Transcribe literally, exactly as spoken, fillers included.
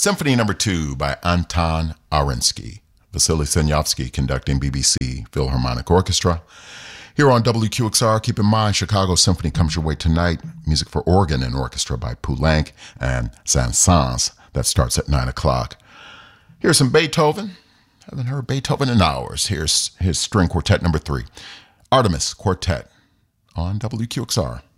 Symphony Number Two by Anton Arinsky. Vasily Senyovsky conducting B B C Philharmonic Orchestra. Here on W Q X R, keep in mind, Chicago Symphony comes your way tonight. Music for organ and orchestra by Poulenc and Saint-Saëns. That starts at nine o'clock. Here's some Beethoven. Haven't heard Beethoven in hours. Here's his string quartet number three. Artemis Quartet on W Q X R.